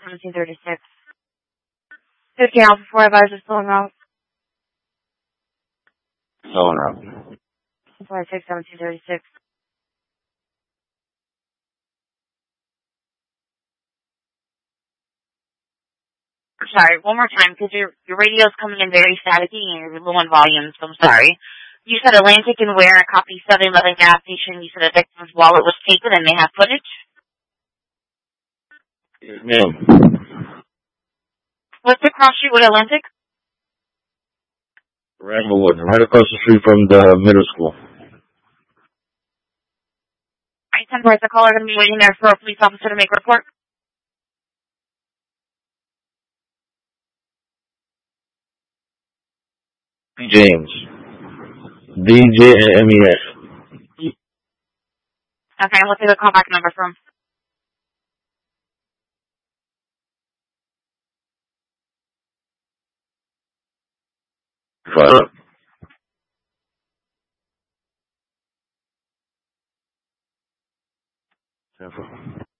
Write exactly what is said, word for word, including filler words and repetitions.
seventeen thirty-six. fifty Alpha four advisors still en route. Still en route. four six seventeen thirty-six. Sorry, one more time, because your, your radio's coming in very staticky and you're low on volume, so I'm sorry. You said Atlantic and Ware, a copy seven eleven gas station. You said a victim's wallet was taken and they have footage? Yes, ma'am. What's the cross street with Atlantic? Ramblewood, right across the street from the middle school. Alright, ten the caller going to be waiting there for a police officer to make a report. James. D J M E S. Okay, and what's the callback number from? Five. Careful.